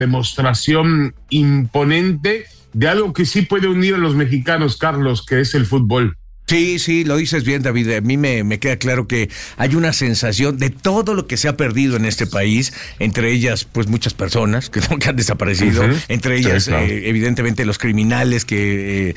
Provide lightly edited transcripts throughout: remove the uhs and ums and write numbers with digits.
demostración imponente de algo que sí puede unir a los mexicanos, Carlos, que es el fútbol. Sí, lo dices bien, David. A mí me queda claro que hay una sensación de todo lo que se ha perdido en este país, entre ellas, pues, muchas personas que han desaparecido, entre ellas, sí, claro, evidentemente, los criminales que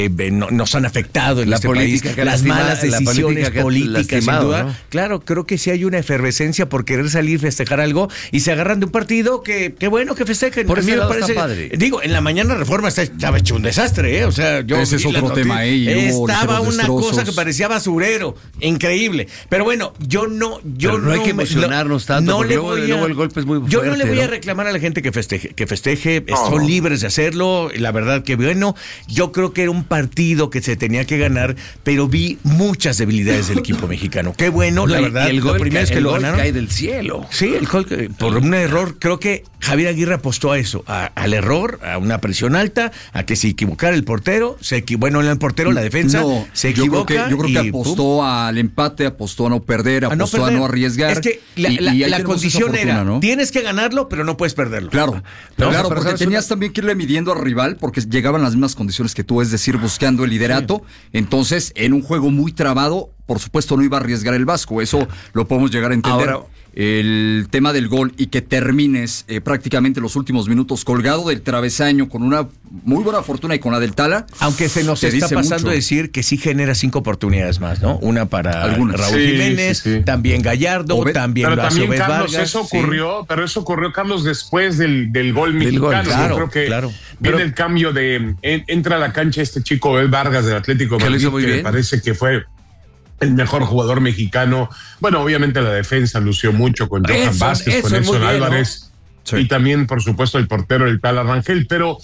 nos han afectado en este país, las malas decisiones políticas, sin duda. ¿No? Claro, creo que sí hay una efervescencia por querer salir, festejar algo, y se agarran de un partido que bueno que festejen. Por eso me parece, padre. Digo, en la mañana Reforma estaba hecho un desastre, ¿eh? O sea, yo ese es otro tema, estaba una cosa que parecía basurero, increíble. Pero bueno, no hay que emocionarnos tanto, porque luego el golpe es muy fuerte. Yo no le voy a reclamar a la gente que festeje, son libres de hacerlo, la verdad que bueno, yo creo que era un partido que se tenía que ganar, pero vi muchas debilidades del equipo mexicano. Qué bueno, la verdad. El gol, lo primero es que lo ganaron. Cae del cielo. Sí, el gol, por un error, creo que Javier Aguirre apostó a eso, al error, a una presión alta, a que si equivocara el portero, el portero, la defensa, se equivoca. Yo creo que apostó al empate, apostó a no perder, apostó a no arriesgar. Es que la condición era, ¿no? Tienes que ganarlo, pero no puedes perderlo. Claro, porque tenías también que irle midiendo al rival, porque llegaban las mismas condiciones que tú, es decir, buscando el liderato. Sí. Entonces, en un juego muy trabado, por supuesto no iba a arriesgar el Vasco, eso lo podemos llegar a entender. Ahora, el tema del gol y que termines prácticamente los últimos minutos colgado del travesaño con una muy buena fortuna y con la del Tala. Aunque se nos está pasando a decir que sí genera 5 oportunidades más, ¿no? Una para Raúl Jiménez, también Gallardo, también Carlos, Vargas. Eso ocurrió, Carlos, después del gol mexicano. Claro, yo creo que viene el cambio de entra a la cancha este chico Obed Vargas del Atlético de Madrid, que me parece que fue el mejor jugador mexicano. Bueno, obviamente la defensa lució mucho con Johan Vázquez, con Edson Álvarez, ¿no? Sí. Y también, por supuesto, el portero, el Tala Rangel. Pero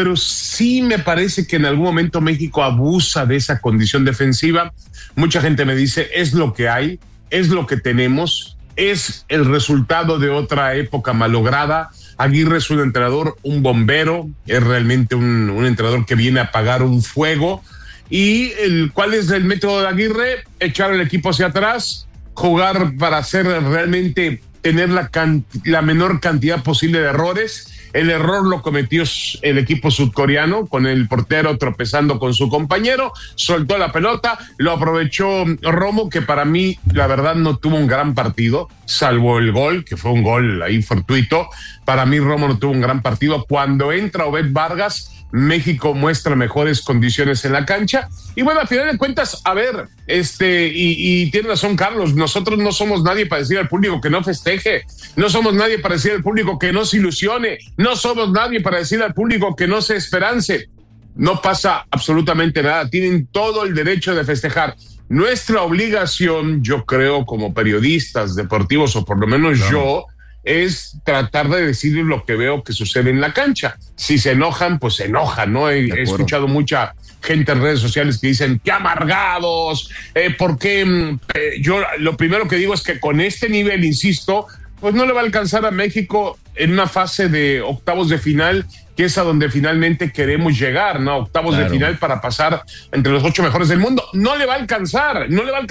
sí me parece que en algún momento México abusa de esa condición defensiva. Mucha gente me dice, es lo que hay, es lo que tenemos, es el resultado de otra época malograda. Aguirre es un entrenador, un bombero, es realmente un entrenador que viene a apagar un fuego. ¿Y cuál es el método de Aguirre? Echar el equipo hacia atrás, jugar para tener la menor cantidad posible de errores. El error lo cometió el equipo sudcoreano, con el portero tropezando con su compañero, soltó la pelota, lo aprovechó Romo, que para mí, la verdad, no tuvo un gran partido, salvo el gol, que fue un gol ahí fortuito. Para mí, Romo no tuvo un gran partido. Cuando entra Obed Vargas, México muestra mejores condiciones en la cancha. Y bueno, al final de cuentas, a ver, y tiene razón Carlos, nosotros no somos nadie para decir al público que no festeje, no somos nadie para decir al público que no se ilusione, no somos nadie para decir al público que no se esperance. No pasa absolutamente nada, tienen todo el derecho de festejar. Nuestra obligación, yo creo, como periodistas deportivos, o por lo menos yo, es tratar de decirles lo que veo que sucede en la cancha. Si se enojan, pues se enojan, ¿no? He escuchado mucha gente en redes sociales que dicen, ¡qué amargados! Porque yo lo primero que digo es que con este nivel, insisto, pues no le va a alcanzar a México en una fase de octavos de final, que es a donde finalmente queremos llegar, ¿no? Octavos de final para pasar entre los 8 mejores del mundo. No le va a alcanzar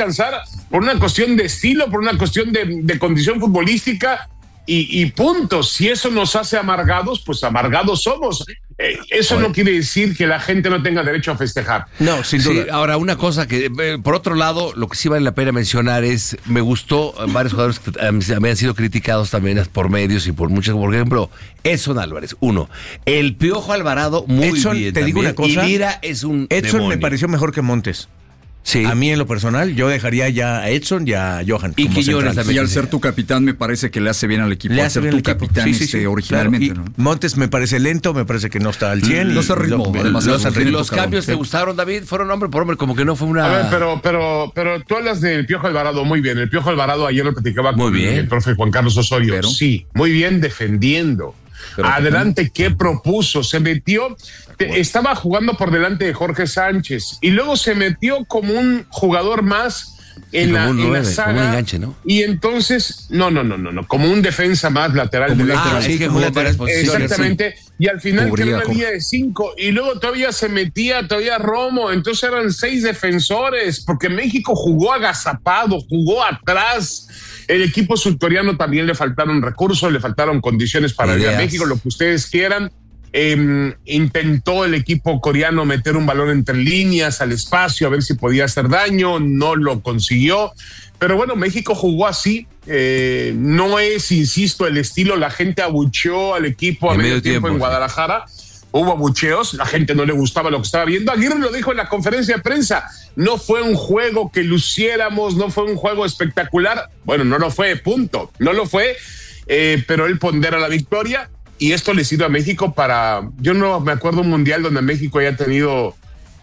por una cuestión de estilo, por una cuestión de condición futbolística. Y punto. Si eso nos hace amargados, pues amargados somos. Eso no quiere decir que la gente no tenga derecho a festejar. No, sin duda. Sí, ahora, una cosa que, por otro lado, lo que sí vale la pena mencionar es, me gustó varios jugadores que habían sido criticados también por medios y por muchos, por ejemplo, Edson Álvarez, uno. El Piojo Alvarado, muy Edson, bien. Te digo una cosa. Y Lira es un Edson demonio. Me pareció mejor que Montes. Sí. A mí, en lo personal, yo dejaría ya a Edson y a Johan. Y Quiñones también. Y al ser tu capitán, me parece que le hace bien al equipo. Le hace bien al equipo. Capitán originalmente. Claro. Montes me parece lento, me parece que no está al 100. No se ritmo. Los cambios te gustaron, David, fueron hombre por hombre, como que no fue una... A ver, pero tú hablas del Piojo Alvarado, muy bien. El Piojo Alvarado ayer lo platicaba con el profe Juan Carlos Osorio. Sí, muy bien defendiendo. Adelante, ¿qué propuso? Se metió, estaba jugando por delante de Jorge Sánchez y luego se metió como un jugador más en la saga. Como un enganche, ¿no? Y entonces, no, como un defensa más lateral. Que jugó varias posiciones. Exactamente. Sí. Y al final quedó una línea de 5 y luego todavía se metía Romo, entonces eran 6 defensores, porque México jugó agazapado, jugó atrás. El equipo surcoreano también le faltaron recursos, le faltaron condiciones para ir a México, lo que ustedes quieran. Intentó el equipo coreano meter un balón entre líneas al espacio a ver si podía hacer daño, no lo consiguió, pero bueno, México jugó así, no es, insisto, el estilo, la gente abucheó al equipo a medio tiempo en Guadalajara, hubo abucheos, la gente no le gustaba lo que estaba viendo. Aguirre lo dijo en la conferencia de prensa, no fue un juego que luciéramos, no fue un juego espectacular, bueno, no lo fue, punto, no lo fue, pero él pondera la victoria. Y esto le sirve a México para... Yo no me acuerdo un mundial donde México haya tenido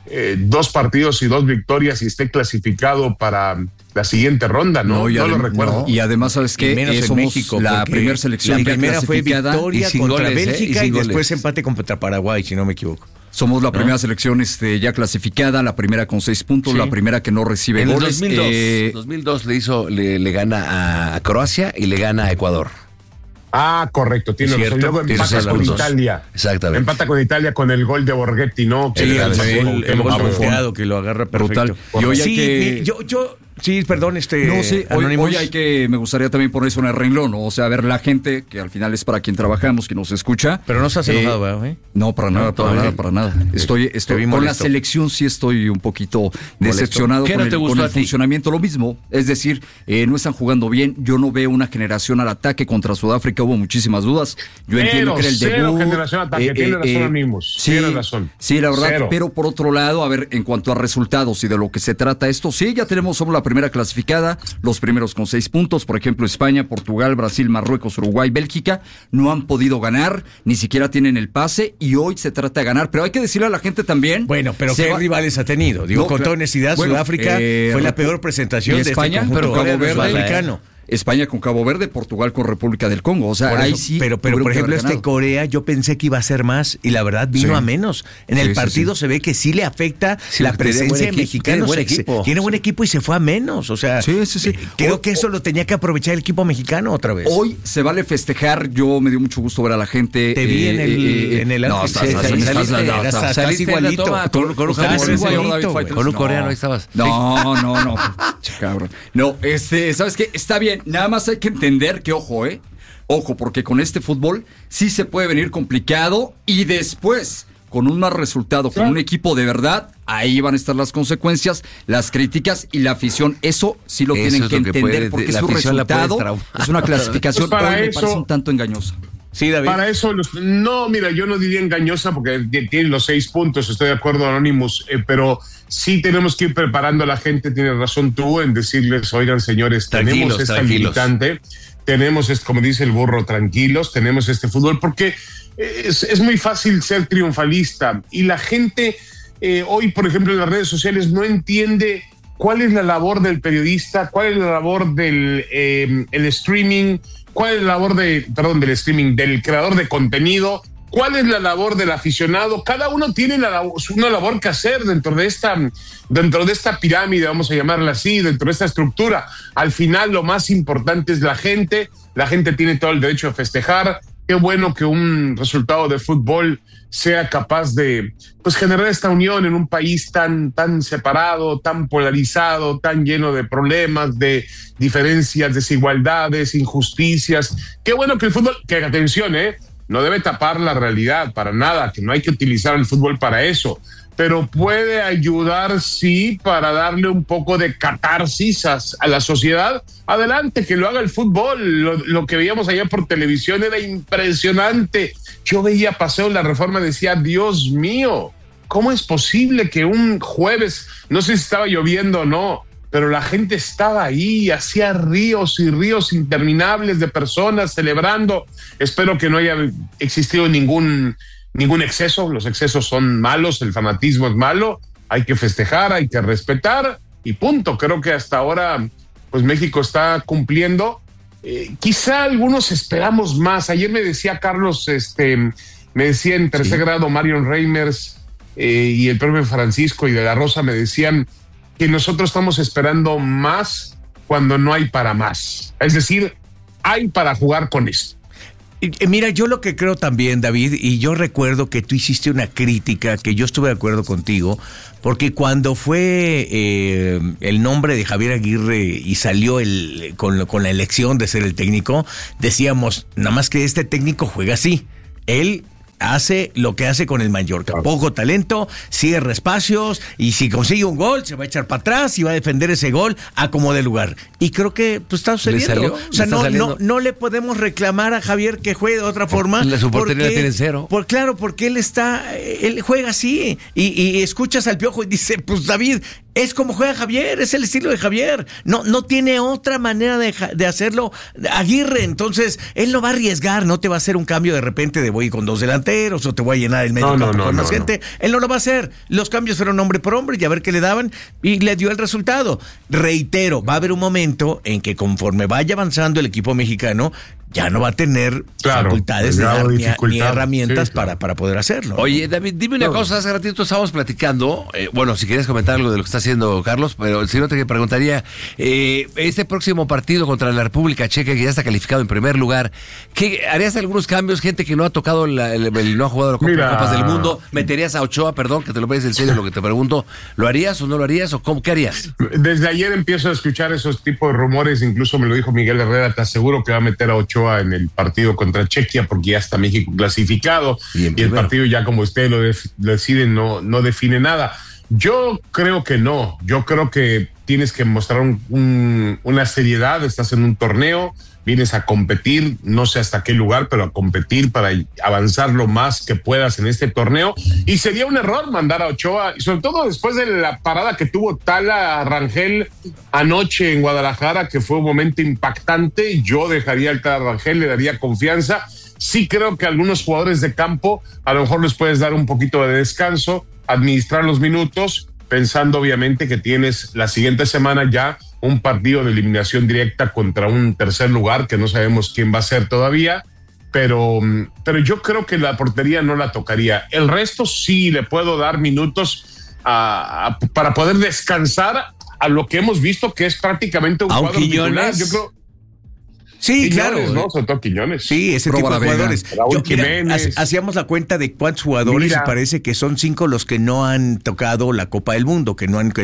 2 partidos y 2 victorias y esté clasificado para la siguiente ronda, ¿no? No lo recuerdo. No. Y además, ¿sabes qué? Somos México, la primera selección. La primera fue victoria contra Bélgica y después empate contra Paraguay, si no me equivoco. Somos la primera selección ya clasificada, la primera con 6 puntos, la primera que no recibe goles. En 2002 le gana a Croacia y le gana a Ecuador. Ah, correcto, tiene razón. Luego empata con Italia. Exactamente. Empata con Italia con el gol de Borghetti, ¿no? Sí, el gol confiado que lo agarra perfecto. Y hoy hay que... Sí, perdón, No, sí, hoy hay que, me gustaría también poner eso en el renglón, ¿no? O sea, ver la gente, que al final es para quien trabajamos, que nos escucha. Pero no estás enojado, ¿verdad? No, para nada. Estoy con la selección sí estoy un poquito decepcionado con el funcionamiento. Lo mismo, es decir, no están jugando bien. Yo no veo una generación al ataque contra Sudáfrica, hubo muchísimas dudas. Yo entiendo que era el debut. Generación al ataque, tiene razón, mismos. Tiene razón. Sí, la verdad, pero por otro lado, a ver, en cuanto a resultados y de lo que se trata esto, sí, ya somos la primera clasificada, los primeros con 6 puntos, por ejemplo, España, Portugal, Brasil, Marruecos, Uruguay, Bélgica, no han podido ganar, ni siquiera tienen el pase, y hoy se trata de ganar, pero hay que decirle a la gente también... Bueno, pero ¿qué rivales ha tenido? Digo, con toda honestidad, Sudáfrica fue la peor presentación de España, este pero Cabo Verde africano. España con Cabo Verde, Portugal con República del Congo. O sea, ahí sí. Pero por ejemplo, Corea, yo pensé que iba a ser más y la verdad vino a menos. En el partido se ve que sí le afecta la presencia de mexicanos. Tiene buen equipo y se fue a menos. O sea, creo que eso lo tenía que aprovechar el equipo mexicano otra vez. Hoy se vale festejar. Yo me dio mucho gusto ver a la gente. Te vi en el no, estás igualito. Con un coreano ahí estabas. No. Cabrón. No, ¿sabes qué? Está bien. Nada más hay que entender que, ojo, porque con este fútbol sí se puede venir complicado y después, con un mal resultado, con un equipo de verdad, ahí van a estar las consecuencias, las críticas y la afición. Eso sí lo tienen que entender porque es un resultado, es una clasificación pues hoy me parece un tanto engañosa. Sí, David. Para eso, no, mira, yo no diría engañosa porque tienen los 6 puntos, estoy de acuerdo, Anonymous, pero sí tenemos que ir preparando a la gente, tienes razón tú en decirles, oigan, señores, tenemos esta limitante, tenemos, como dice el burro, tranquilos, tenemos este fútbol, porque es muy fácil ser triunfalista y la gente hoy, por ejemplo, en las redes sociales no entiende cuál es la labor del periodista, cuál es la labor del el streaming, cuál es la labor del streaming, del creador de contenido, cuál es la labor del aficionado. Cada uno tiene una labor que hacer dentro de esta pirámide, vamos a llamarla así, dentro de esta estructura. Al final lo más importante es la gente tiene todo el derecho a festejar. Qué bueno que un resultado de fútbol sea capaz de generar esta unión en un país tan separado, tan polarizado, tan lleno de problemas, de diferencias, desigualdades, injusticias. Qué bueno que el fútbol, que atención, no debe tapar la realidad para nada, que no hay que utilizar el fútbol para eso, pero puede ayudar, sí, para darle un poco de catarsis a la sociedad. Adelante, que lo haga el fútbol. Lo que veíamos allá por televisión era impresionante. Yo veía Paseo de la Reforma y decía, Dios mío, ¿cómo es posible que un jueves, no sé si estaba lloviendo o no, pero la gente estaba ahí, hacía ríos y ríos interminables de personas celebrando? Espero que no haya existido ningún exceso. Los excesos son malos, el fanatismo es malo, hay que festejar, hay que respetar y punto. Creo que hasta ahora pues México está cumpliendo. Quizá algunos esperamos más. Ayer me decía Carlos, me decía en tercer grado Marion Reimers y el propio Francisco y de la Rosa me decían que nosotros estamos esperando más cuando no hay para más. Es decir, hay para jugar con esto. Mira, yo lo que creo también, David, y yo recuerdo que tú hiciste una crítica, que yo estuve de acuerdo contigo, porque cuando fue el nombre de Javier Aguirre y salió con la elección de ser el técnico, decíamos, nada más que este técnico juega así. Él hace lo que hace con el Mallorca, poco talento, cierra espacios y si consigue un gol se va a echar para atrás y va a defender ese gol a como de lugar. Y creo que pues, está sucediendo. O sea, no le podemos reclamar a Javier que juegue de otra forma. Su portería tiene 0. Claro, porque él juega así y escuchas al Piojo y dice, pues David, es como juega Javier, es el estilo de Javier. No tiene otra manera de hacerlo Aguirre. Entonces, él no va a arriesgar, no te va a hacer un cambio de repente de voy con 2 delanteros o te voy a llenar el medio campo con más gente. Él no lo va a hacer. Los cambios fueron hombre por hombre y a ver qué le daban y le dio el resultado. Reitero, va a haber un momento en que conforme vaya avanzando el equipo mexicano, ya no va a tener facultades ni herramientas para poder hacerlo. Oye, David, dime una cosa. Hace ratito estábamos platicando, bueno, si quieres comentar algo de lo que está haciendo Carlos, pero si no te preguntaría, este próximo partido contra la República Checa, que ya está calificado en primer lugar, ¿qué harías algunos cambios? Gente que no ha tocado, no ha jugado la Copas del Mundo, ¿meterías a Ochoa? Perdón, que te lo veas en serio lo que te pregunto. ¿Lo harías o no lo harías? ¿O qué harías? Desde ayer empiezo a escuchar esos tipos de rumores, incluso me lo dijo Miguel Herrera, te aseguro que va a meter a Ochoa en el partido contra Chequia porque ya está México clasificado y el partido ya como ustedes lo deciden no define nada. Yo creo que no, yo creo que tienes que mostrar una seriedad, estás en un torneo, vienes a competir, no sé hasta qué lugar, pero a competir para avanzar lo más que puedas en este torneo. Y sería un error mandar a Ochoa, y sobre todo después de la parada que tuvo Tala Rangel anoche en Guadalajara, que fue un momento impactante. Yo dejaría al Tala Rangel, le daría confianza. Sí creo que a algunos jugadores de campo a lo mejor les puedes dar un poquito de descanso, administrar los minutos, pensando obviamente que tienes la siguiente semana ya un partido de eliminación directa contra un tercer lugar que no sabemos quién va a ser todavía, pero yo creo que la portería no la tocaría. El resto sí le puedo dar minutos para poder descansar a lo que hemos visto que es prácticamente un cuadro titular. Yo creo. Sí, Quiñones, claro. ¿no? Sobre todo Quiñones. Sí, ese tipo de jugadores. Hacíamos la cuenta de cuántos jugadores y parece que son 5 los que no han tocado la Copa del Mundo, que no han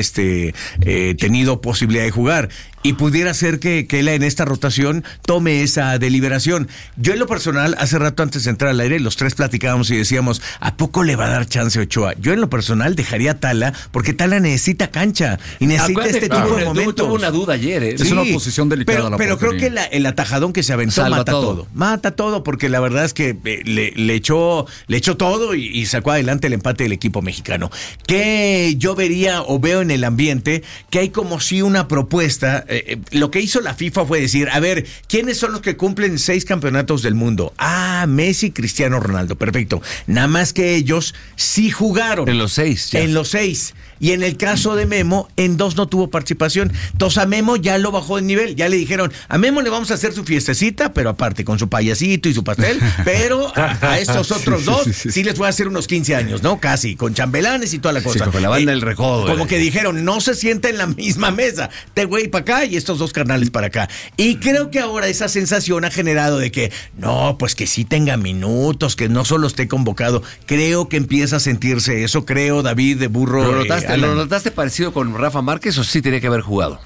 tenido posibilidad de jugar. Y pudiera ser que él en esta rotación tome esa deliberación. Yo en lo personal, hace rato antes de entrar al aire, los 3 platicábamos y decíamos, ¿a poco le va a dar chance a Ochoa? Yo en lo personal dejaría a Tala, porque Tala necesita cancha y necesita este tipo de momentos. Tuvo una duda ayer, ¿eh? Es una posición delicada. Pero creo que el atajadón que se aventó mata todo, porque la verdad es que le echó todo y sacó adelante el empate del equipo mexicano. Que yo vería o veo en el ambiente que hay como si una propuesta. Lo que hizo la FIFA fue decir, a ver, ¿quiénes son los que cumplen 6 campeonatos del mundo? Messi, Cristiano Ronaldo, perfecto. Nada más que ellos sí jugaron. En los 6. En los 6. Y en el caso de Memo, en 2 no tuvo participación. Entonces a Memo ya lo bajó de nivel. Ya le dijeron, a Memo le vamos a hacer su fiestecita, pero aparte con su payasito y su pastel. Pero a estos otros 2 sí les voy a hacer unos 15 años, ¿no? Casi, con chambelanes y toda la cosa. Sí, con la banda del recodo. Como que dijeron, no se sienta en la misma mesa. Este güey para acá y estos 2 carnales para acá. Y creo que ahora esa sensación ha generado de que, no, pues que sí tenga minutos, que no solo esté convocado. Creo que empieza a sentirse eso. Creo, David, de Burro. ¿Lo notaste parecido con Rafa Márquez o sí tenía que haber jugado?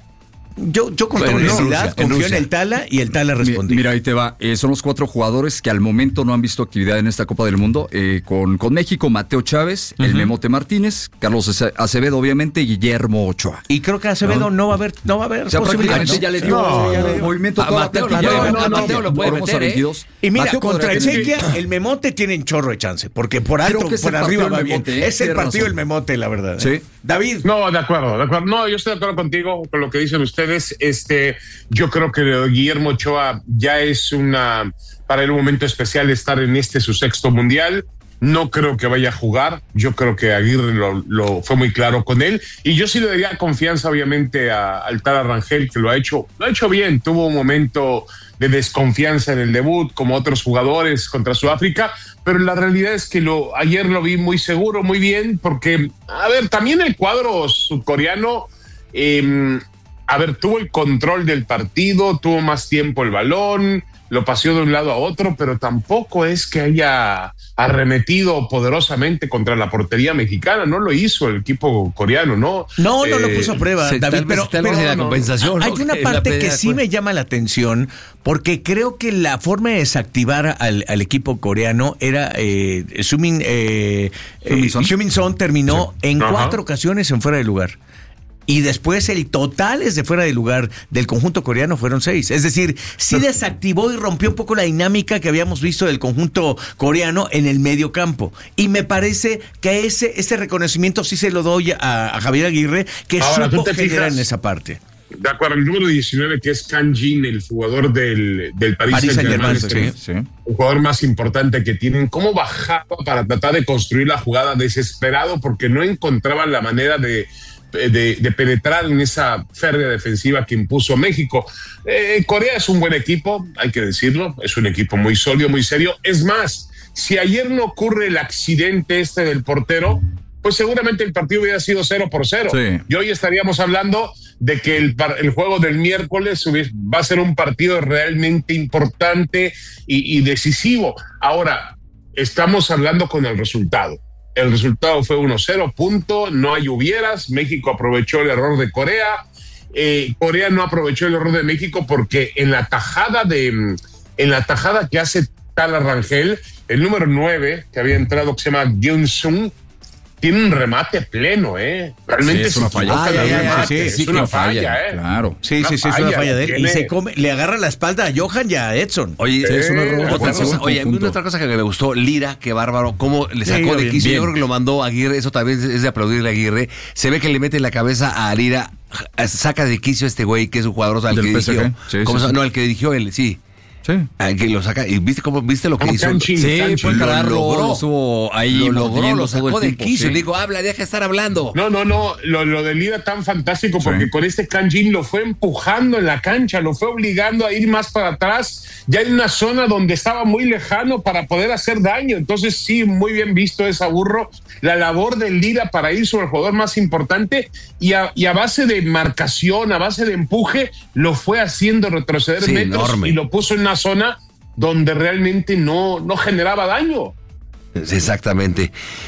Yo con honestidad confío en el Tala y el Tala respondió. Mira, ahí te va. Son los 4 jugadores que al momento no han visto actividad en esta Copa del Mundo. Con México, Mateo Chávez, el Memote Martínez, Carlos Acevedo, obviamente, y Guillermo Ochoa. Y creo que Acevedo no va a haber o sea, prácticamente ya le dio movimiento a Mateo. Mateo lo puede meter, Y mira, contra el Chequia, el Memote tiene un chorro de chance, porque por alto, por arriba va bien. Es el partido del Memote, la verdad. Sí. David. No, de acuerdo. No, yo estoy de acuerdo contigo con lo que dicen ustedes. Yo creo que Guillermo Ochoa ya es para el momento especial estar en su 6º mundial. No creo que vaya a jugar. Yo creo que Aguirre lo fue muy claro con él. Y yo sí le daría confianza, obviamente, al Tala Rangel, que lo ha hecho bien. Tuvo un momento de desconfianza en el debut, como otros jugadores contra Sudáfrica. Pero la realidad es que ayer lo vi muy seguro, muy bien, porque, a ver, también el cuadro sudcoreano, tuvo el control del partido, tuvo más tiempo el balón, lo paseó de un lado a otro, pero tampoco es que haya arremetido poderosamente contra la portería mexicana. No lo hizo el equipo coreano, ¿no? No lo puso a prueba, David, pero la compensación, hay una parte que sí me llama la atención, porque creo que la forma de desactivar al equipo coreano era Heung-min Son terminó en 4 ocasiones en fuera de lugar. Y después el total es de fuera de lugar del conjunto coreano fueron 6. Es decir, sí desactivó y rompió un poco la dinámica que habíamos visto del conjunto coreano en el medio campo. Y me parece que ese reconocimiento sí se lo doy a Javier Aguirre, que supo generar en esa parte. De acuerdo, el número 19, que es Kang Jin, el jugador del Paris Saint-Germain, sí. El jugador más importante que tienen. ¿Cómo bajaba para tratar de construir la jugada? Desesperado porque no encontraban la manera de penetrar en esa férrea defensiva que impuso México. Corea es un buen equipo, hay que decirlo, es un equipo muy sólido, muy serio. Es más, si ayer no ocurre el accidente del portero, pues seguramente el partido hubiera sido 0-0. Sí. Y hoy estaríamos hablando de que el juego del miércoles va a ser un partido realmente importante y decisivo. Ahora, estamos hablando con el resultado. El resultado fue 1-0, punto, no hay hubieras. México aprovechó el error de Corea. Corea no aprovechó el error de México porque en la tajada que hace Tala Rangel, el número 9 que había entrado, que se llama Gyun-sung, tiene un remate pleno, realmente es una falla. Es una falla, Claro. Sí, es una falla de él. Y le agarra la espalda a Johan y a Edson. Oye, es una oye, a mí otra cosa que me gustó, Lira, qué bárbaro, cómo le sacó de quicio. Yo creo que lo mandó a Aguirre, eso también es de aplaudirle a Aguirre. Se ve que le mete en la cabeza a Lira, saca de quicio a este güey, que es un jugador al que dirigió. No, el que dirigió él, sí. Sí. Que lo saca, y viste lo que hizo. Fue logró, ahí lo sacó de quicio. Le digo, deja de estar hablando. No, lo de Lira tan fantástico, porque con este Kang Jin lo fue empujando en la cancha, lo fue obligando a ir más para atrás, ya en una zona donde estaba muy lejano para poder hacer daño. Entonces sí, muy bien visto esa burro, la labor de Lira para ir sobre el jugador más importante y a base de marcación, a base de empuje, lo fue haciendo retroceder metros enorme. Y lo puso en una zona donde realmente no generaba daño. Exactamente.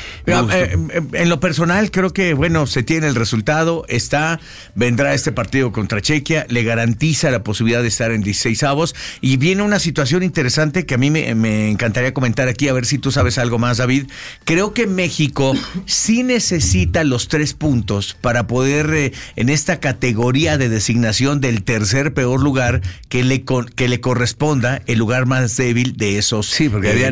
En lo personal creo que se tiene el resultado, vendrá este partido contra Chequia, le garantiza la posibilidad de estar en 16avos y viene una situación interesante que a mí me encantaría comentar aquí, a ver si tú sabes algo más, David. Creo que México sí necesita los 3 puntos para poder en esta categoría de designación del tercer peor lugar que le corresponda el lugar más débil de esos. Sí, porque haría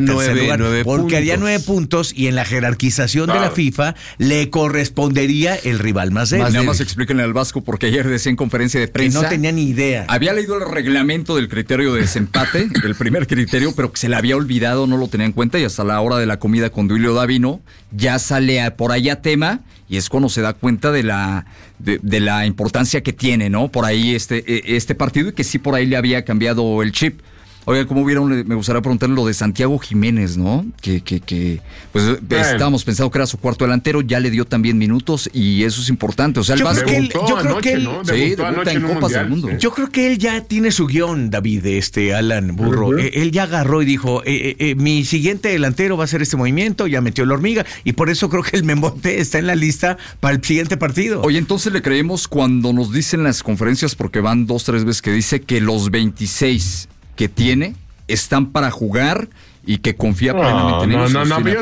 9 puntos y en la jerarquización de la FIFA le correspondería el rival más débil. Nada más explíquenle al Vasco, porque ayer decía en conferencia de prensa que no tenía ni idea. Había leído el reglamento del criterio de desempate, el primer criterio, pero que se le había olvidado, no lo tenía en cuenta, y hasta la hora de la comida con Duilio Davino ya sale por ahí a tema, y es cuando se da cuenta de la importancia que tiene, ¿no? Por ahí este partido, y que sí por ahí le había cambiado el chip. Oiga, ¿cómo vieron? Me gustaría preguntarle lo de Santiago Jiménez, ¿no? Que estábamos pensando que era su cuarto delantero, ya le dio también minutos y eso es importante. O sea, yo creo que él debuta en Copas del Mundo. Yo creo que él ya tiene su guión, David, Alan Burro. Uh-huh. Él ya agarró y dijo, mi siguiente delantero va a hacer este movimiento, ya metió la hormiga y por eso creo que el Membote está en la lista para el siguiente partido. Oye, entonces le creemos cuando nos dicen las conferencias, porque van 2-3 veces que dice que los 26 que tiene están para jugar y que confía plenamente en ellos.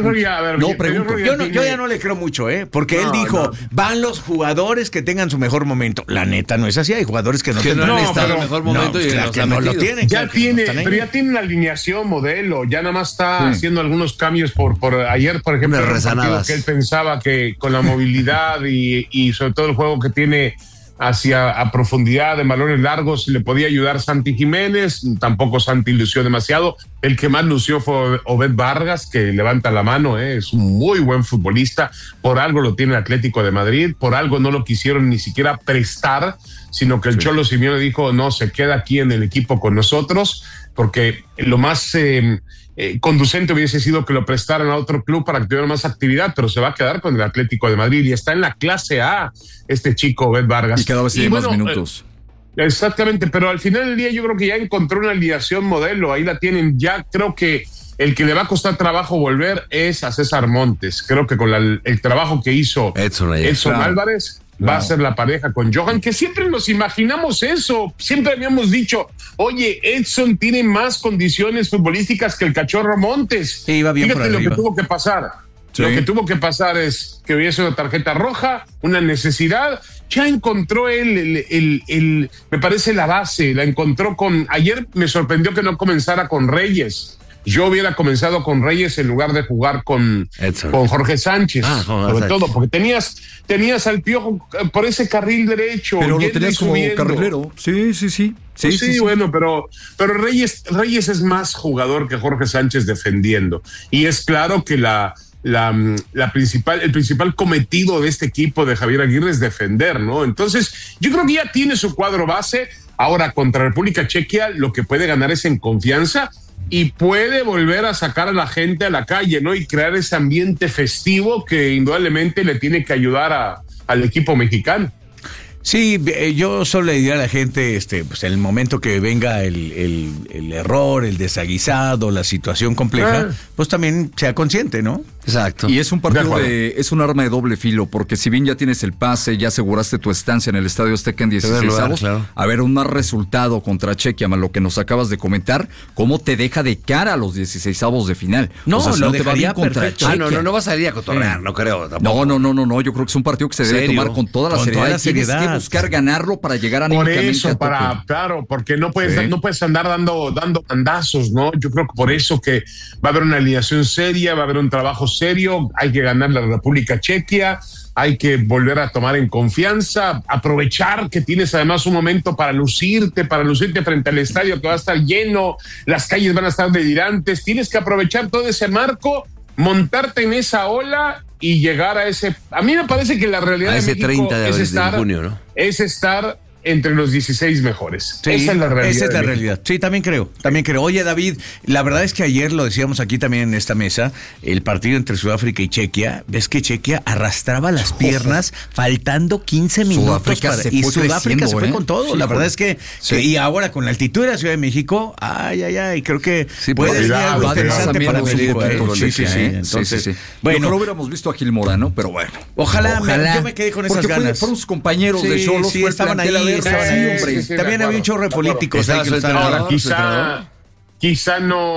Yo ya no le creo mucho, porque él dijo, van los jugadores que tengan su mejor momento. La neta no es así, hay jugadores que no han estado en el mejor momento y no lo tienen. Pero ya tiene una alineación modelo, ya nada más está haciendo algunos cambios por ayer, por ejemplo, que él pensaba que con la movilidad y sobre todo el juego que tiene a profundidad de balones largos le podía ayudar Santi Jiménez, tampoco Santi lució demasiado. El que más lució fue Obed Vargas, que levanta la mano, es un muy buen futbolista, por algo lo tiene el Atlético de Madrid, por algo no lo quisieron ni siquiera prestar, sino que el Cholo Simeone dijo, no, se queda aquí en el equipo con nosotros, porque lo más conducente hubiese sido que lo prestaran a otro club para que tuviera más actividad, pero se va a quedar con el Atlético de Madrid y está en la clase A este chico Obed Vargas. Y cada vez tiene más minutos. Exactamente, pero al final del día yo creo que ya encontró una alineación modelo, ahí la tienen. Ya creo que el que le va a costar trabajo volver es a César Montes. Creo que con el trabajo que hizo Edson Álvarez va a ser la pareja con Johan, que siempre nos imaginamos eso. Siempre habíamos dicho, oye, Edson tiene más condiciones futbolísticas que el Cachorro Montes. Sí, iba bien. Fíjate lo que tuvo que pasar. Sí. Lo que tuvo que pasar es que hubiese una tarjeta roja, una necesidad. Ya encontró me parece la base, la encontró ayer me sorprendió que no comenzara con Reyes. Yo hubiera comenzado con Reyes en lugar de jugar con Jorge Sánchez, sobre todo, porque tenías al Piojo por ese carril derecho. Pero lo tenías como carrilero. Sí. Sí, bueno, pero Reyes es más jugador que Jorge Sánchez defendiendo. Y es claro que el principal cometido de este equipo de Javier Aguirre es defender, ¿no? Entonces, yo creo que ya tiene su cuadro base. Ahora, contra República Chequia, lo que puede ganar es en confianza y puede volver a sacar a la gente a la calle, ¿no? Y crear ese ambiente festivo que indudablemente le tiene que ayudar al equipo mexicano. Sí, yo solo le diría a la gente, pues en el momento que venga el error, el desaguisado, la situación compleja, pues también sea consciente, ¿no? Exacto. Y es un partido es un arma de doble filo, porque si bien ya tienes el pase, ya aseguraste tu estancia en el Estadio Azteca en 16avos, claro. A ver, un mal resultado contra Chequia, más lo que nos acabas de comentar, ¿cómo te deja de cara a los 16avos de final? No, o sea, si no te va bien contra Chequia. No va a salir a cotorrear, no creo tampoco. No, yo creo que es un partido que se debe tomar con toda la seriedad. Tienes que buscar ganarlo para llegar anímicamente. Por eso, claro, porque no puedes andar dando bandazos, ¿no? Yo creo que por eso que va a haber una alineación seria, va a haber un trabajo serio, hay que ganar la República Chequia, hay que volver a tomar en confianza, aprovechar que tienes además un momento para lucirte frente al estadio que va a estar lleno, las calles van a estar delirantes, tienes que aprovechar todo ese marco, montarte en esa ola y llegar a ese. A mí me parece que la realidad de México 30 de junio, ¿no? Es estar entre los 16 mejores. Sí, esa es la realidad. Sí, también creo. Oye, David, la verdad es que ayer lo decíamos aquí también en esta mesa, el partido entre Sudáfrica y Chequia, ves que Chequia arrastraba las piernas faltando 15 minutos y Sudáfrica se fue con todo. Sí, la verdad es que y ahora con la altitud de la Ciudad de México, creo que puede ser algo interesante para México. Entonces, bueno, no lo hubiéramos visto a Gil Morano, pero bueno. Ojalá. Yo me quedé con esas ganas. Fueron sus compañeros de Xolos, estaban ahí. También había un chorro de políticos. Ahora, quizá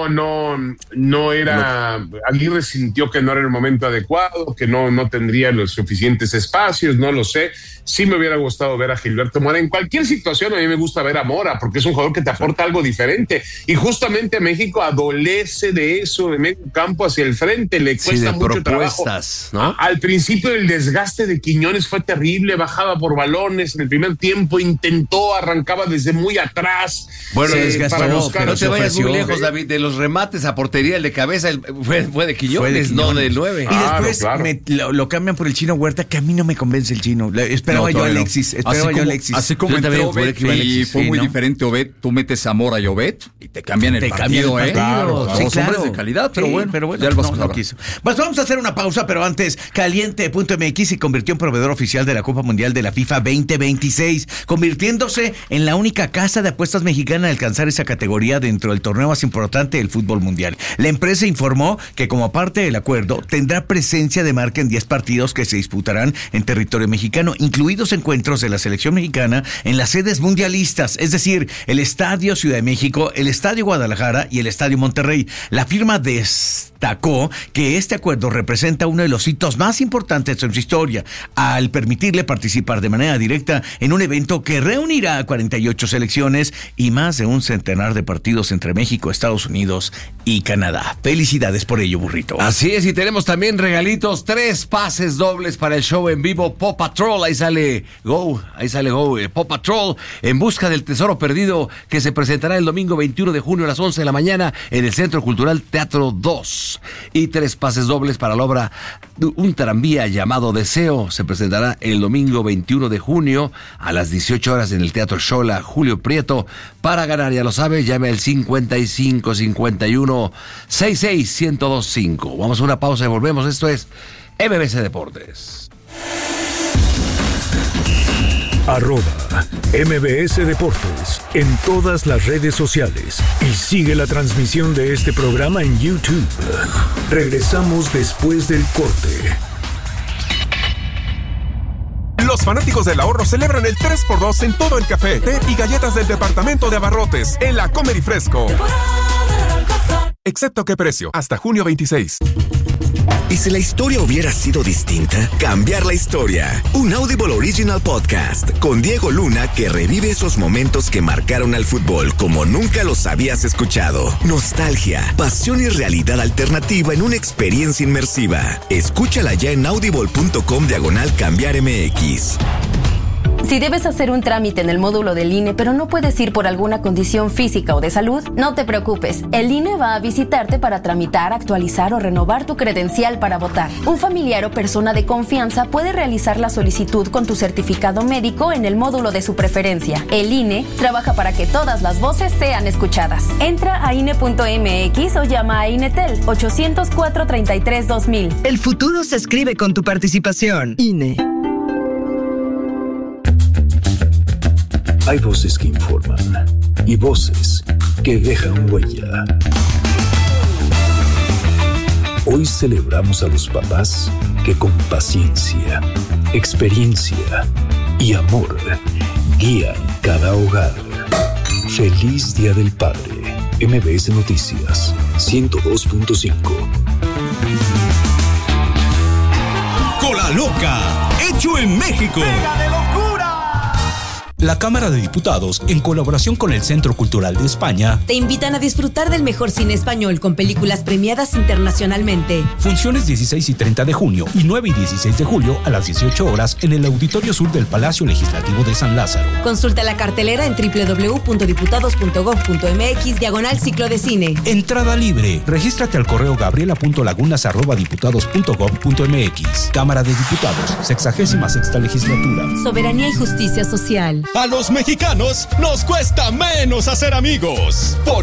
no era. Aguirre sintió que no era el momento adecuado, que no tendría los suficientes espacios, no lo sé. Sí me hubiera gustado ver a Gilberto Mora. En cualquier situación a mí me gusta ver a Mora, porque es un jugador que te aporta algo diferente. Y justamente México adolece de eso, de medio campo hacia el frente. Le cuesta mucho trabajo, ¿no? Al principio el desgaste de Quiñones fue terrible, bajaba por balones. En el primer tiempo arrancaba desde muy atrás. Bueno, no te vayas muy lejos, David. De los remates a portería, el de cabeza fue de Quiñones, no del 9. Y después lo cambian por el Chino Huerta, que a mí no me convence el Chino. Esperaba yo a Alexis. Así como entró Obed, y fue muy diferente Obed. Tú metes a Mora y Obed y te cambian el partido, ¿eh? Claro, hombres de calidad, pero bueno, ya no quiso. Pues vamos a hacer una pausa, pero antes, Caliente.mx se convirtió en proveedor oficial de la Copa Mundial de la FIFA 2026, convirtiéndose en la única casa de apuestas mexicana a alcanzar esa categoría dentro del torneo más importante del fútbol mundial. La empresa informó que como parte del acuerdo tendrá presencia de marca en 10 partidos que se disputarán en territorio mexicano, incluidos encuentros de la selección mexicana en las sedes mundialistas, es decir, el Estadio Ciudad de México, el Estadio Guadalajara y el Estadio Monterrey. La firma destacó que este acuerdo representa uno de los hitos más importantes en su historia, al permitirle participar de manera directa en un evento que reunirá a 48 selecciones y más de un centenar de partidos entre México, Estados Unidos y Canadá. Felicidades por ello, burrito. Así es, y tenemos también regalitos, 3 pases dobles para el show en vivo Paw Patrol. Ahí sale Go, Paw Patrol en busca del tesoro perdido, que se presentará el domingo 21 de junio a las 11 de la mañana en el Centro Cultural Teatro 2. Y 3 pases dobles para la obra Un tranvía llamado Deseo, se presentará el domingo 21 de junio a las 18 horas en el Teatro Xola Julio Prieto. Para ganar, ya lo sabe, llame al 55 51 66 1025. Vamos a una pausa y volvemos. Esto es MBC Deportes. @MBS Deportes en todas las redes sociales y sigue la transmisión de este programa en YouTube. Regresamos después del corte. Los fanáticos del ahorro celebran el 3x2 en todo el café, té y galletas del departamento de abarrotes en la Comer y Fresco. Excepto qué precio, hasta junio 26. ¿Y si la historia hubiera sido distinta? Cambiar la historia. Un Audible Original Podcast con Diego Luna que revive esos momentos que marcaron al fútbol como nunca los habías escuchado. Nostalgia, pasión y realidad alternativa en una experiencia inmersiva. Escúchala ya en audible.com/cambiarmx. Si debes hacer un trámite en el módulo del INE, pero no puedes ir por alguna condición física o de salud, no te preocupes. El INE va a visitarte para tramitar, actualizar o renovar tu credencial para votar. Un familiar o persona de confianza puede realizar la solicitud con tu certificado médico en el módulo de su preferencia. El INE trabaja para que todas las voces sean escuchadas. Entra a INE.mx o llama a INETEL 800-433-2000. El futuro se escribe con tu participación. INE. Hay voces que informan y voces que dejan huella. Hoy celebramos a los papás que con paciencia, experiencia y amor guían cada hogar. Feliz Día del Padre. MBS Noticias 102.5. Cola Loca, hecho en México. ¡Pega de locura! La Cámara de Diputados, en colaboración con el Centro Cultural de España, te invitan a disfrutar del mejor cine español con películas premiadas internacionalmente. Funciones 16 y 30 de junio y 9 y 16 de julio a las 18 horas en el Auditorio Sur del Palacio Legislativo de San Lázaro. Consulta la cartelera en www.diputados.gov.mx/ciclo de cine. Entrada libre. Regístrate al correo gabriela.lagunas@diputados.gov.mx. Cámara de Diputados, 66ª Legislatura. Soberanía y justicia social. A los mexicanos nos cuesta menos hacer amigos. Por